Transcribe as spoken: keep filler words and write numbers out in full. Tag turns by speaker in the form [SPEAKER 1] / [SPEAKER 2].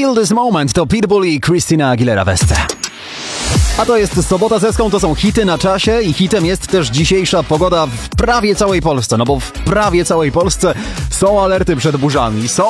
[SPEAKER 1] Feel This Moment to Pitbull i Christina Aguilera Weste. A to jest Sobota z Eską, to są hity na czasie i hitem jest też dzisiejsza pogoda w prawie całej Polsce, no bo w prawie całej Polsce są alerty przed burzami. Są